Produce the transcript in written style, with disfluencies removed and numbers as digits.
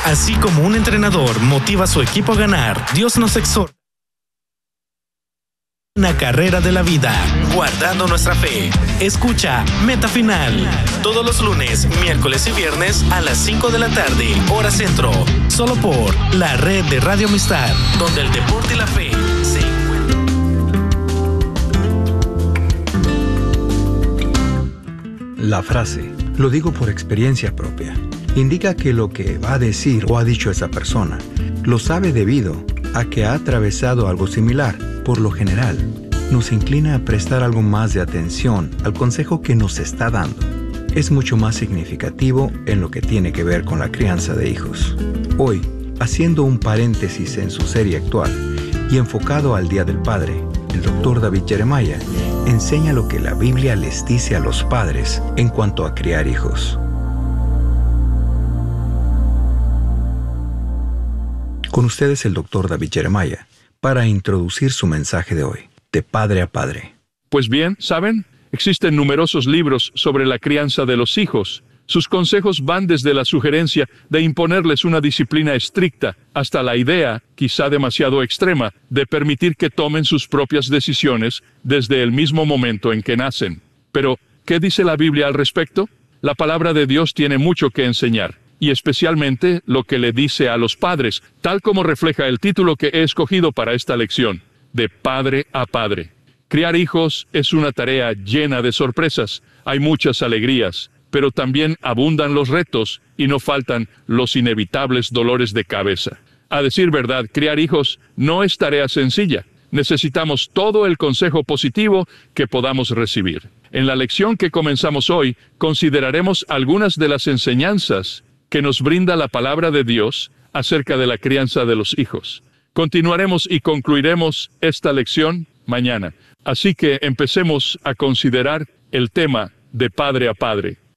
Así como un entrenador motiva a su equipo a ganar, Dios nos exhorta una carrera de la vida, guardando nuestra fe. Escucha Meta Final todos los lunes, miércoles y viernes a las 5 de la tarde, hora centro, solo por la red de Radio Amistad, donde el deporte y la fe se encuentran. La frase, lo digo por experiencia propia, indica que lo que va a decir o ha dicho esa persona lo sabe debido a que ha atravesado algo similar. Por lo general, nos inclina a prestar algo más de atención al consejo que nos está dando. Es mucho más significativo en lo que tiene que ver con la crianza de hijos. Hoy, haciendo un paréntesis en su serie actual y enfocado al Día del Padre, el Dr. David Jeremiah enseña lo que la Biblia les dice a los padres en cuanto a criar hijos. Con ustedes el Dr. David Jeremiah para introducir su mensaje de hoy, de padre a padre. Pues bien, ¿saben? Existen numerosos libros sobre la crianza de los hijos. Sus consejos van desde la sugerencia de imponerles una disciplina estricta hasta la idea, quizá demasiado extrema, de permitir que tomen sus propias decisiones desde el mismo momento en que nacen. Pero, ¿qué dice la Biblia al respecto? La palabra de Dios tiene mucho que enseñar, y especialmente lo que le dice a los padres, tal como refleja el título que he escogido para esta lección, de padre a padre. Criar hijos es una tarea llena de sorpresas. Hay muchas alegrías, pero también abundan los retos y no faltan los inevitables dolores de cabeza. A decir verdad, criar hijos no es tarea sencilla. Necesitamos todo el consejo positivo que podamos recibir. En la lección que comenzamos hoy, consideraremos algunas de las enseñanzas que nos brinda la palabra de Dios acerca de la crianza de los hijos. Continuaremos y concluiremos esta lección mañana. Así que empecemos a considerar el tema de padre a padre.